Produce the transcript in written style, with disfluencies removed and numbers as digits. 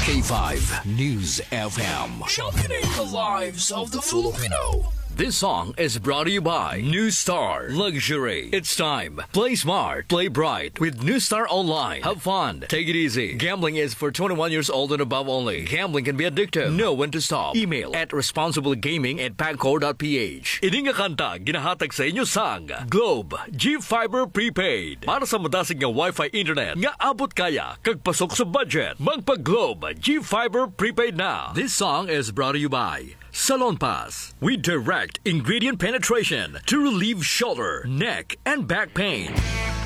K5 News FM. Sharpening the lives of the Filipino. This song is brought to you by New Star Luxury. It's time. Play smart, play bright with New Star Online. Have fun. Take it easy. Gambling is for 21 years old and above only. Gambling can be addictive. Know when to stop. Email at responsiblegaming@pagcor.ph. Ining nga kanta, ginahatag sa inyo sang Globe G-Fiber Prepaid. Para sa madasig nga Wi-Fi internet, nga abot kaya, kag pasok sa budget. Magpa-Globe G-Fiber Prepaid na. This song is brought to you by Salon Pass. We direct ingredient penetration to relieve shoulder, neck, and back pain.